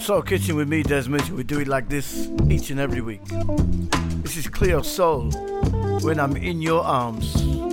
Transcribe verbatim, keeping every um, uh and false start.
Soul Kitchen with me, Desmond. We do it like this each and every week. This is Clear Soul, When I'm in Your Arms.